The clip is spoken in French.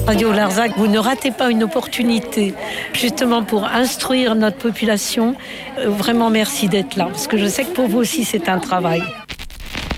Radio Larzac, vous ne ratez pas une opportunité justement pour instruire notre population. Vraiment merci d'être là, parce que je sais que pour vous aussi c'est un travail.